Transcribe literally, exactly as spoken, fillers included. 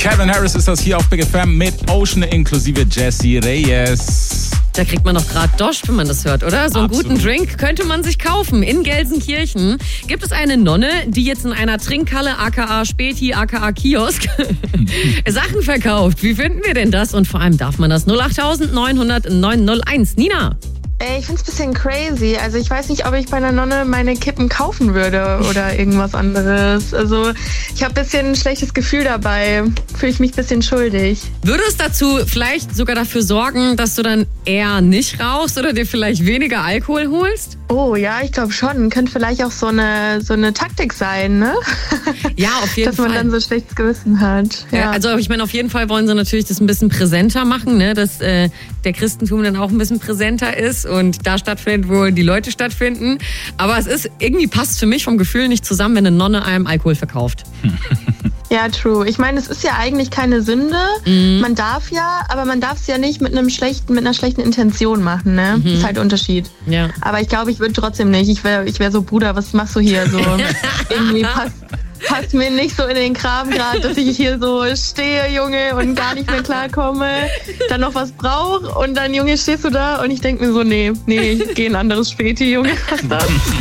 Calvin Harris ist das hier auf Big F M mit Ocean inklusive Jessie Reyes. Da kriegt man doch gerade Dosch, wenn man das hört, oder? So einen Absolut. guten Drink könnte man sich kaufen. In Gelsenkirchen gibt es eine Nonne, die jetzt in einer Trinkhalle, aka Späti, aka Kiosk, Sachen verkauft. Wie finden wir denn das? Und vor allem darf man das? null acht neun null null neun null eins. Nina? Ich finde es ein bisschen crazy. Also ich weiß nicht, ob ich bei einer Nonne meine Kippen kaufen würde oder irgendwas anderes. Also ich habe ein bisschen ein schlechtes Gefühl dabei. Fühle ich mich ein bisschen schuldig. Würde es dazu vielleicht sogar dafür sorgen, dass du dann eher nicht rauchst oder dir vielleicht weniger Alkohol holst? Oh ja, ich glaube schon. Könnte vielleicht auch so eine, so eine Taktik sein, ne? Ja, auf jeden Dass man Fall. dann so schlechtes Gewissen hat. Ja. Ja, also ich meine, auf jeden Fall wollen sie natürlich das ein bisschen präsenter machen, ne? Dass äh, der Christentum dann auch ein bisschen präsenter ist und da stattfindet, wo die Leute stattfinden. Aber es ist, irgendwie passt für mich vom Gefühl nicht zusammen, wenn eine Nonne einem Alkohol verkauft. Ja, true. Ich meine, es ist ja eigentlich keine Sünde. Mhm. Man darf ja, aber man darf es ja nicht mit einem schlechten, mit einer schlechten Intention machen, ne? Mhm. Ist halt ein Unterschied. Ja. Aber ich glaube, ich würde trotzdem nicht. Ich wäre ich wär so, Bruder, was machst du hier? So irgendwie passt, passt mir nicht so in den Kram gerade, dass ich hier so stehe, Junge, und gar nicht mehr klarkomme. Dann noch was brauche und dann, Junge, stehst du da und ich denke mir so, nee, nee, ich gehe ein anderes Späti, Junge. Was ist das?